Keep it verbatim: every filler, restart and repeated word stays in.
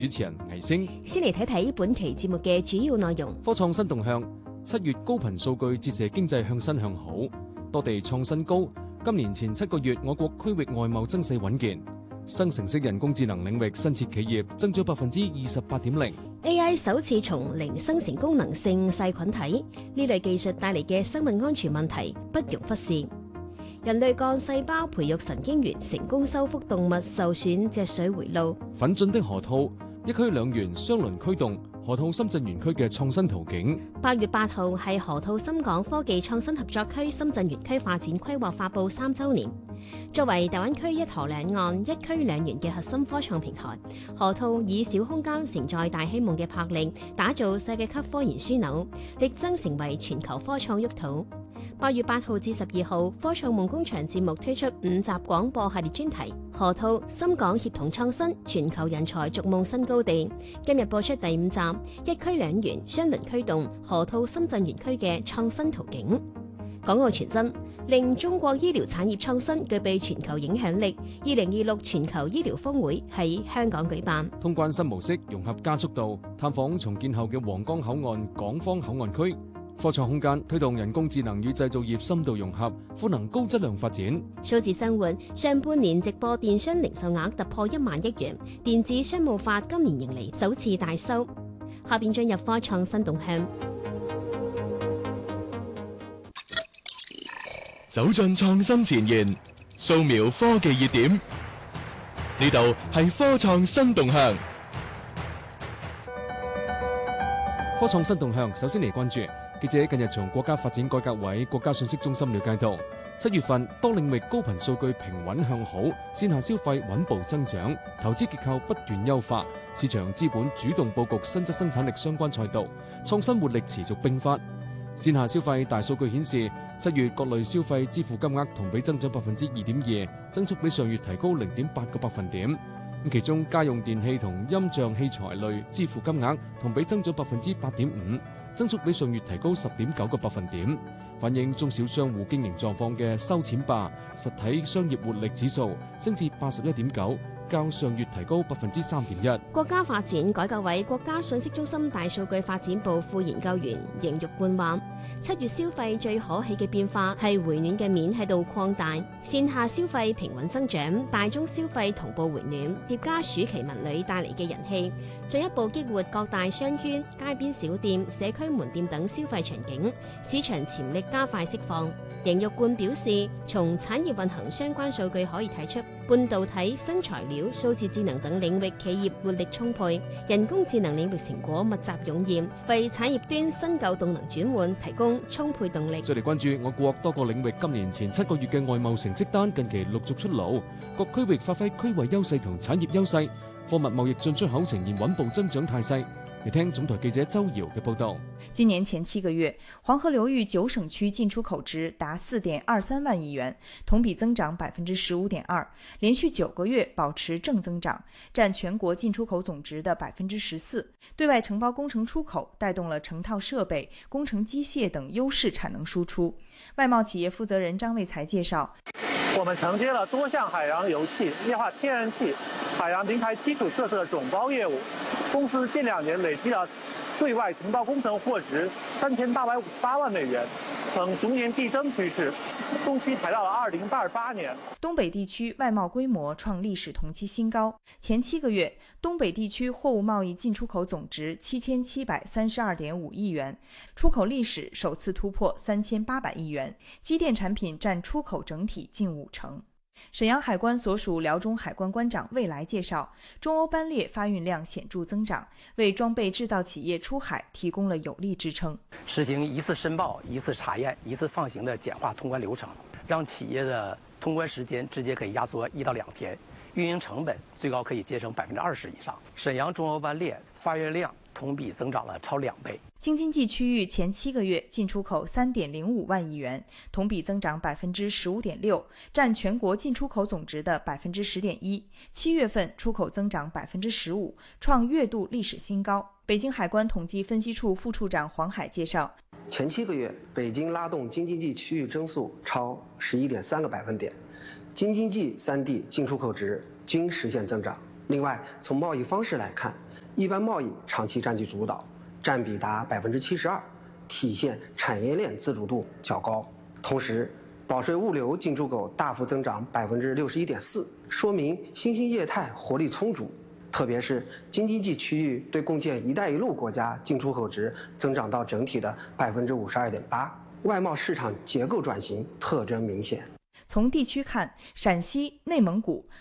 主持人倪星， 先嚟睇睇本期節目嘅主要內容。 科創新動向，七月高頻數據折射經濟向新向好，多地創新高。今年前七個月，我國區域外貿增勢穩健。生成式人工智能領域新設企業增長百分之二十八點零。 A I 首次從零生成功能性細菌體，呢類技術帶嚟嘅生物安全問題不容忽視。人類幹細胞培育神經元成功修復動物受損脊髓回路。 奮進的河套，一區兩園雙輪驅動河套深圳園區嘅創新途徑。 八月八號係河套深港科技創新合作區深圳園區發展規劃發布三週年。作為大灣區一河兩岸、一區兩園嘅核心科創平台，河套以小空間承載大希望嘅魄力，打造世界級科研樞紐，力爭成為全球科創沃土。八月八號至十二號，科創夢工場節目推出五集廣播系列專題，河套深港協同創新，全球人才逐夢新高地。今日播出第五集，一區兩園雙輪驅動河套深圳園區嘅創新途徑。港澳傳真令中國醫療產業創新具備全球影響力。二零二六全球醫療峰會喺香港舉辦。 通關新模式融合加速度，探訪重建後嘅皇崗口岸港方口岸區。科創空間推動人工智能與製造業深度融合，賦能高質量發展。 數字生活上半年直播電商零售額突破一萬億元，電子商務法今年迎嚟首次大收。下邊進入科創新動向。 走進創新前沿，掃描科技熱點，呢度係科創新動向。 科創新動向，首先嚟關注。記者近日從國家發展改革委國家信息中心了解到，七月份多領域高頻數據平穩向好，線下消費穩步增長，投資結構不斷優化，市場資本主動佈局新質生產力相關賽道，創新活力持續迸發。線下消費大數據顯示，七月各類消費支付金額同比增長百分之二點二，增速比上月提高零點八個百分點。咁其中家用電器同音像器材類支付金額同比增長百分之八點五。增速比上月提高十點九個百分點，反映中小商戶經營狀況嘅收錢霸實體商業活力指數升至八十一點九，較上月提高百分之三點一。 國家發展改革委國家信息中心大數據發展部副研究員邢玉冠話：七月消費最可喜嘅變化係回暖嘅面喺度擴大，線下消費平穩增長，大宗消費同步回暖，疊加暑期文旅帶嚟嘅人氣，進一步激活各大商圈、街邊小店、社區門店等消費場景，市場潛力加快釋放。邢玉冠表示，從產業運行相關數據可以睇出，半導體、新材料、數字智能等領域企業活力充沛，人工智能領域成果密集湧現，為產業端新舊動能轉換提供充沛動力。 再嚟關注我國多個領域今年前七個月嘅外貿成績單，近期陸續出爐，各區域發揮區位優勢同產業優勢，貨物貿易進出口呈現穩步增長態勢。嚟聽總台記者周瑤嘅報道。 今年前七個月，黃河流域九省區進出口值達四點二三萬億元，同比增長百分之十五點二，連續九個月保持正增長，佔全國進出口總值的百分之十四。對外承包工程出口帶動了成套設備、工程機械等優勢產能輸出。外貿企業負責人張衛才介紹， 我們承接了多項海洋油氣、液化天然氣、海洋平台基礎設施的總包業務。公司近兩年累計了對外承包工程貨值三千八百五十八萬美元，呈逐年遞增趨勢，中期排到了二零二八年。 東北地區外貿規模創歷史同期新高，前七個月，東北地區貨物貿易進出口總值七千七百三十二點五億元，出口歷史首次突破三千八百億元，機電產品佔出口整體近五成。瀋陽海關所屬遼中海關關長魏來介紹，中歐班列發運量顯著增長，為裝備製造企業出海提供了有力支撐。 實行一次申報、一次查驗、一次放行的簡化通關流程，讓企業的通關時間直接可以壓縮一到兩天，運營成本最高可以節省百分之二十以上。瀋陽中歐班列發運量同比增長了超兩倍。 京津冀區域前七個月進出口三點零五萬億元，同比增長百分之十五點六，佔全國進出口總值的百分之十點一。七月份出口增長百分之十五，創月度歷史新高。北京海關統計分析處副處長黃海介紹， 前七個月北京拉動京津冀區域增速超十一點三個百分點，京津冀三地進出口值均實現增長。另外，從貿易方式來看， 一般贸易长期占据主导，占比达百分之七十二，体现产业链自主度较高。同时，保税物流进出口大幅增长百分之六十一点四，说明新兴业态活力充足。特别是京津冀区域对共建“一带一路”国家进出口值增长到整体的百分之五十二点八，外贸市场结构转型特征明显。 从地区看，陕西、内蒙古、